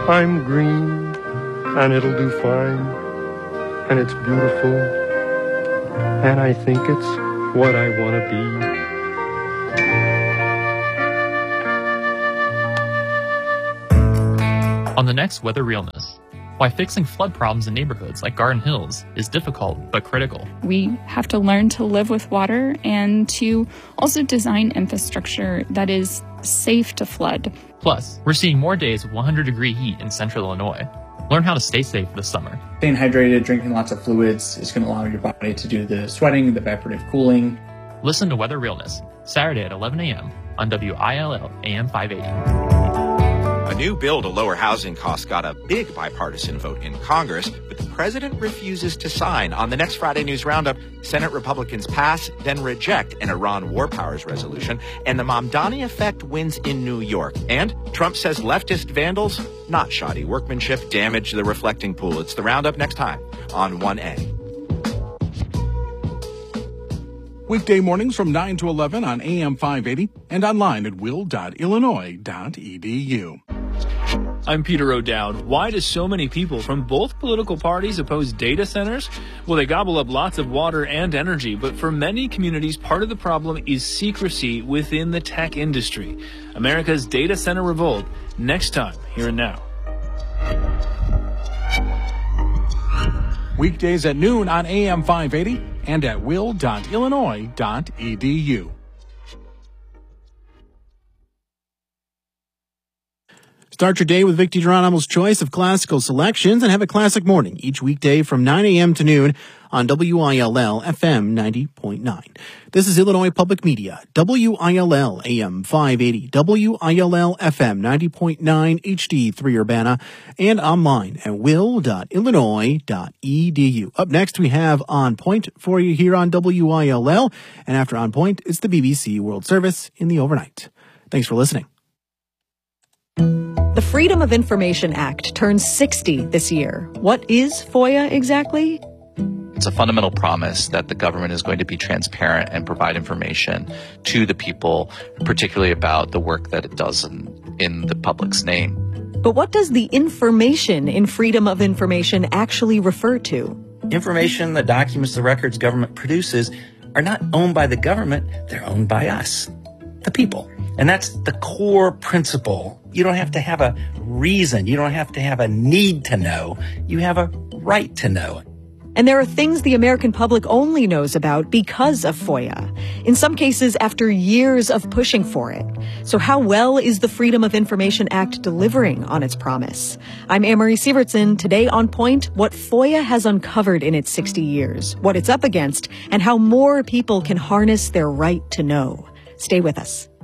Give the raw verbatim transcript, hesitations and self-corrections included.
I'm green, and it'll do fine, and it's beautiful, and I think it's what I want to be. On the next Weather Realness, why fixing flood problems in neighborhoods like Garden Hills is difficult but critical. We have to learn to live with water and to also design infrastructure that is safe to flood. Plus, we're seeing more days with one hundred degree heat in central Illinois. Learn how to stay safe this summer. Staying hydrated, drinking lots of fluids is going to allow your body to do the sweating, the evaporative cooling. Listen to Weather Realness, Saturday at eleven a.m. on W I L L A M five eighty. A new bill to lower housing costs got a big bipartisan vote in Congress, but the president refuses to sign. On the next Friday News Roundup, Senate Republicans pass, then reject an Iran war powers resolution, and the Mamdani effect wins in New York. And Trump says leftist vandals, not shoddy workmanship, damage the reflecting pool. It's the Roundup next time on one A. Weekday mornings from nine to eleven on A M five eighty and online at will dot illinois dot e d u. I'm Peter O'Dowd. Why do so many people from both political parties oppose data centers? Well, they gobble up lots of water and energy, but for many communities, part of the problem is secrecy within the tech industry. America's data center revolt, next time, here and now. Weekdays at noon on A M five eighty and at will dot illinois dot e d u. Start your day with Vic DiGeronimo's choice of classical selections and have a classic morning each weekday from nine a.m. to noon on W I L L F M ninety point nine. This is Illinois Public Media, W I L L A M five eighty, W I L L F M ninety point nine H D three Urbana, and online at will dot illinois dot e d u. Up next, we have On Point for you here on W I L L, and after On Point, it's the B B C World Service in the overnight. Thanks for listening. The Freedom of Information Act turns sixty this year. What is FOIA exactly? It's a fundamental promise that the government is going to be transparent and provide information to the people, particularly about the work that it does in, in the public's name. But what does the information in Freedom of Information actually refer to? Information, the documents, the records government produces are not owned by the government, they're owned by us, the people. And that's the core principle. You don't have to have a reason. You don't have to have a need to know. You have a right to know. And there are things the American public only knows about because of FOIA. In some cases, after years of pushing for it. So how well is the Freedom of Information Act delivering on its promise? I'm Anne-Marie Sievertson. Today on Point, what FOIA has uncovered in its sixty years, what it's up against, and how more people can harness their right to know. Stay with us.